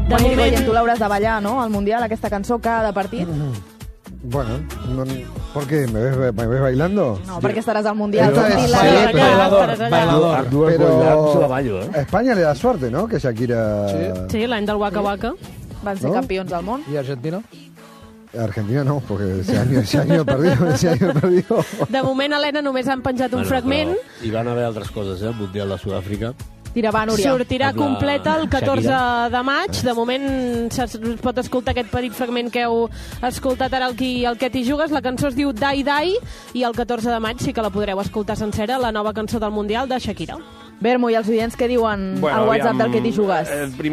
De Juanito moment... Goyen, tu l'hauràs de ballar, no?, al Mundial, aquesta cançó cada partit. Bueno, ¿por qué? ¿Me ves bailando? No, perquè estaràs al Mundial. Esta com es- Pilar. sí, Estaràs allà, estaràs allà. Bailador. Pero la ballo, a España le da suerte, ¿no? Que Shakira... Sí, l'any del Waka Waka. Van ser ¿No? campions del món. ¿Y Argentina? Argentina no, porque ese año he perdido. De moment, Helena, només han penjat un fragment. Hi van haver altres coses, el Mundial de Sud-àfrica. Tira, va, Núria. Sortirà Amb la completa el 14 Shakira. de maig. De moment es pot escoltar aquest petit fragment que heu escoltat ara el que t'hi jugues. La cançó es diu Die Die i el 14 de maig sí que la podreu escoltar sencera, la nova cançó del Mundial de Shakira. Bermo, i els oients què diuen al WhatsApp del que t'hi jugues?